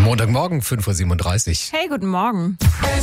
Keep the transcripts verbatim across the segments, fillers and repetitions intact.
Montagmorgen, fünf Uhr siebenunddreißig. Hey, guten Morgen.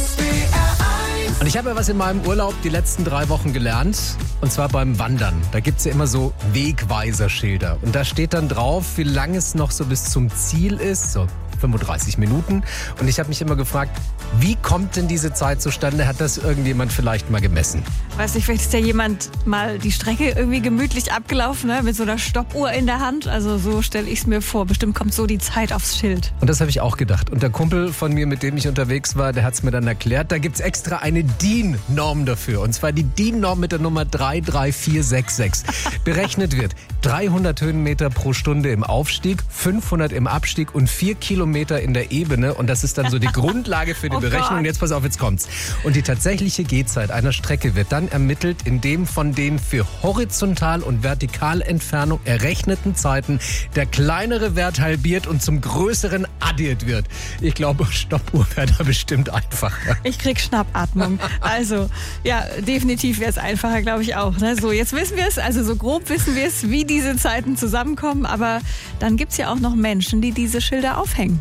Und ich habe ja was in meinem Urlaub die letzten drei Wochen gelernt. Und zwar beim Wandern. Da gibt es ja immer so Wegweiserschilder. Und da steht dann drauf, wie lange es noch so bis zum Ziel ist. So fünfunddreißig Minuten. Und ich habe mich immer gefragt, wie kommt denn diese Zeit zustande? Hat das irgendjemand vielleicht mal gemessen? Weiß nicht, vielleicht ist ja jemand mal die Strecke irgendwie gemütlich abgelaufen, ne? Mit so einer Stoppuhr in der Hand. Also so stelle ich es mir vor. Bestimmt kommt so die Zeit aufs Schild. Und das habe ich auch gedacht. Und der Kumpel von mir, mit dem ich unterwegs war, der hat es mir dann erklärt, da gibt es extra eine D I N-Norm dafür. Und zwar die D I N-Norm mit der Nummer drei drei vier sechs sechs. Berechnet wird dreihundert Höhenmeter pro Stunde im Aufstieg, fünfhundert im Abstieg und vier Kilometer in der Ebene. Und das ist dann so die Grundlage für die Oh Berechnung. Gott. Und jetzt pass auf, jetzt kommt's. Und die tatsächliche Gehzeit einer Strecke wird dann ermittelt, indem von den für Horizontal- und Vertikalentfernung errechneten Zeiten der kleinere Wert halbiert und zum größeren addiert wird. Ich glaube, Stoppuhr wäre da bestimmt einfacher. Ich krieg Schnappatmung. Also, ja, definitiv wäre es einfacher, glaube ich auch. Ne? So, jetzt wissen wir es, also so grob wissen wir es, wie diese Zeiten zusammenkommen. Aber dann gibt es ja auch noch Menschen, die diese Schilder aufhängen.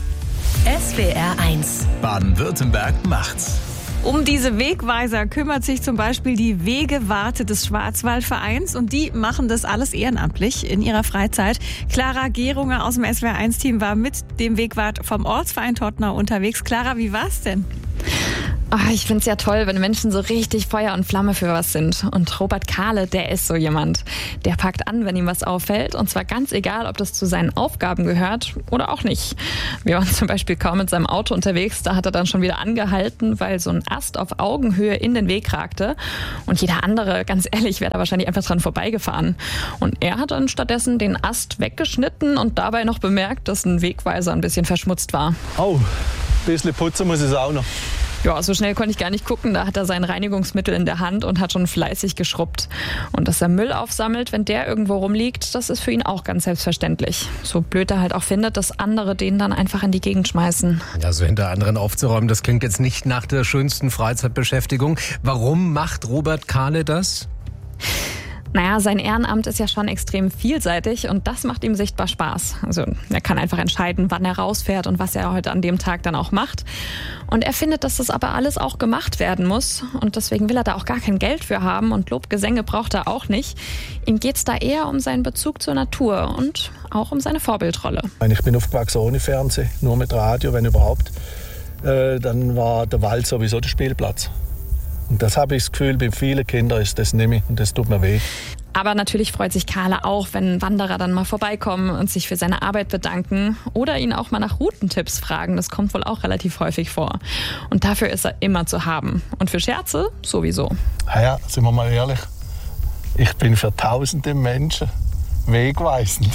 S W R eins. Baden-Württemberg macht's. Um diese Wegweiser kümmert sich zum Beispiel die Wegewarte des Schwarzwaldvereins und die machen das alles ehrenamtlich in ihrer Freizeit. Clara Gerunger aus dem S W R eins Team war mit dem Wegwart vom Ortsverein Todtnau unterwegs. Clara, wie war's denn? Oh, ich find's ja toll, wenn Menschen so richtig Feuer und Flamme für was sind. Und Robert Kahle, der ist so jemand. Der packt an, wenn ihm was auffällt. Und zwar ganz egal, ob das zu seinen Aufgaben gehört oder auch nicht. Wir waren zum Beispiel kaum mit seinem Auto unterwegs. Da hat er dann schon wieder angehalten, weil so ein Ast auf Augenhöhe in den Weg ragte. Und jeder andere, ganz ehrlich, wäre da wahrscheinlich einfach dran vorbeigefahren. Und er hat dann stattdessen den Ast weggeschnitten und dabei noch bemerkt, dass ein Wegweiser ein bisschen verschmutzt war. Oh, ein bisschen putzen muss es auch noch. Ja, so schnell konnte ich gar nicht gucken. Da hat er sein Reinigungsmittel in der Hand und hat schon fleißig geschrubbt. Und dass er Müll aufsammelt, wenn der irgendwo rumliegt, das ist für ihn auch ganz selbstverständlich. So blöd er halt auch findet, dass andere den dann einfach in die Gegend schmeißen. Ja, so hinter anderen aufzuräumen, das klingt jetzt nicht nach der schönsten Freizeitbeschäftigung. Warum macht Robert Kahle das? Naja, sein Ehrenamt ist ja schon extrem vielseitig und das macht ihm sichtbar Spaß. Also er kann einfach entscheiden, wann er rausfährt und was er heute an dem Tag dann auch macht. Und er findet, dass das aber alles auch gemacht werden muss und deswegen will er da auch gar kein Geld für haben und Lobgesänge braucht er auch nicht. Ihm geht's da eher um seinen Bezug zur Natur und auch um seine Vorbildrolle. Ich bin aufgewachsen ohne Fernsehen, nur mit Radio, wenn überhaupt. Äh, dann war der Wald sowieso der Spielplatz. Und das habe ich das Gefühl, bei vielen Kindern ist das nicht mehr und das tut mir weh. Aber natürlich freut sich Kahle auch, wenn Wanderer dann mal vorbeikommen und sich für seine Arbeit bedanken oder ihn auch mal nach Routentipps fragen. Das kommt wohl auch relativ häufig vor. Und dafür ist er immer zu haben. Und für Scherze sowieso. Ja, ja, sind wir mal ehrlich, ich bin für tausende Menschen wegweisend.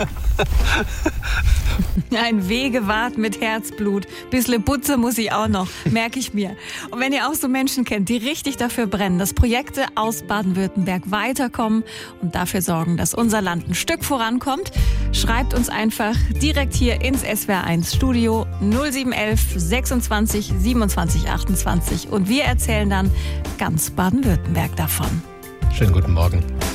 Ein Wegewart mit Herzblut. Bissle Putze muss ich auch noch, merke ich mir. Und wenn ihr auch so Menschen kennt, die richtig dafür brennen, dass Projekte aus Baden-Württemberg weiterkommen und dafür sorgen, dass unser Land ein Stück vorankommt, schreibt uns einfach direkt hier ins S W R eins Studio null sieben eins eins sechsundzwanzig siebenundzwanzig achtundzwanzig und wir erzählen dann ganz Baden-Württemberg davon. Schönen guten Morgen.